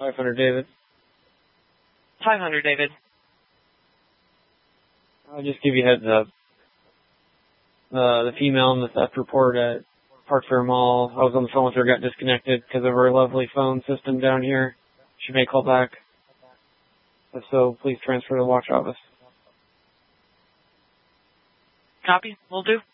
500 David. 500 David. I'll just give you a heads up. The female in the theft report at Park Fair Mall, I was on the phone with her, got disconnected because of her lovely phone system down here. She may call back. If so, please transfer to the watch office. Copy. Will do.